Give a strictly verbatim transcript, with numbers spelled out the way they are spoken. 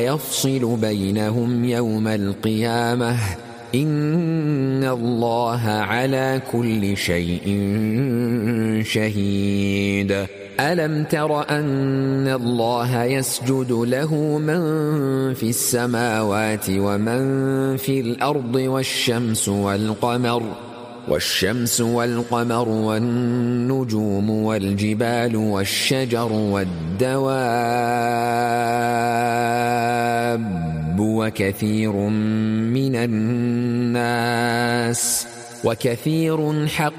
يفصل بينهم يوم القيامة إن الله على كل شيء شهيد. ألم تر أن الله يسجد له من في السماوات ومن في الأرض والشمس والقمر والشمس والقمر والنجوم والجبال والشجر والدواب وكثير من الناس وكثير حق